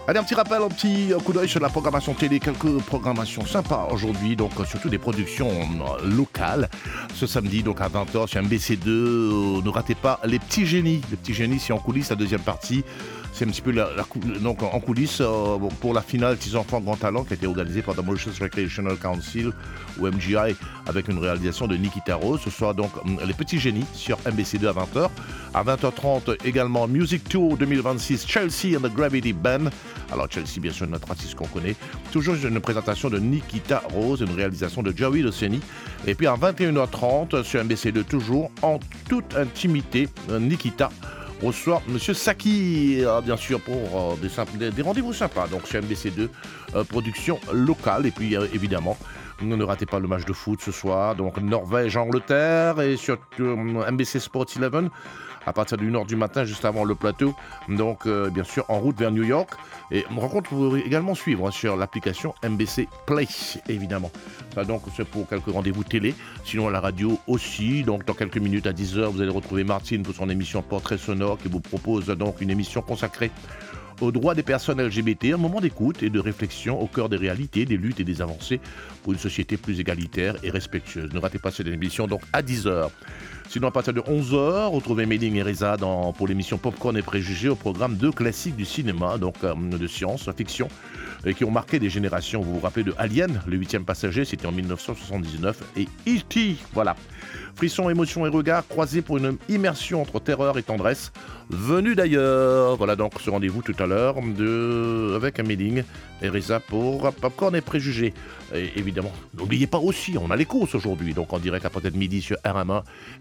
Allez, un petit rappel, un petit coup d'œil sur la programmation télé, quelques programmations sympas aujourd'hui, donc surtout des productions locales. Ce samedi, donc à 20h sur MBC2, ne ratez pas Les Petits Génies. Les Petits Génies, c'est en coulisses, la deuxième partie. C'est un petit peu donc en coulisses pour la finale Petits Enfants Grand Talent qui a été organisée par The Mauritius Recreational Council ou MGI avec une réalisation de Nikita Rose. Ce soir donc Les Petits Génies sur MBC2 à 20h. À 20h30 également Music Tour 2026 Chelsea and the Gravity Band. Alors Chelsea, bien sûr, notre artiste qu'on connaît. Toujours une présentation de Nikita Rose, une réalisation de Joey Loceni. Et puis à 21h30 sur MBC2 toujours en toute intimité, Nikita reçoit Monsieur Saki, bien sûr, pour des rendez-vous sympas. Donc chez MBC2, production locale. Et puis évidemment, ne ratez pas le match de foot ce soir. Donc Norvège-Angleterre et sur MBC Sports 11 à partir de 1h du matin, juste avant le plateau. Donc bien sûr, en route vers New York. Et rencontre, vous pouvez également suivre sur l'application MBC Play, évidemment. Ça, donc, c'est pour quelques rendez-vous télé. Sinon, à la radio aussi. Donc, dans quelques minutes, à 10h, vous allez retrouver Martine pour son émission Portrait sonore qui vous propose donc une émission consacrée aux droits des personnes LGBT, un moment d'écoute et de réflexion au cœur des réalités, des luttes et des avancées pour une société plus égalitaire et respectueuse. Ne ratez pas cette émission donc à 10h. Sinon, à partir de 11h, retrouvez Méline et Reza pour l'émission Popcorn et Préjugés au programme 2 classiques du cinéma, donc de science-fiction, qui ont marqué des générations. Vous vous rappelez de Alien, le 8e passager, c'était en 1979, et E.T., voilà. Frissons, émotions et regards croisés pour une immersion entre terreur et tendresse. Venu d'ailleurs. Voilà donc ce rendez-vous tout à l'heure avec Amélie et Reza pour Popcorn et Préjugés. Et évidemment, n'oubliez pas aussi, on a les courses aujourd'hui, donc en direct à partir de midi sur RMA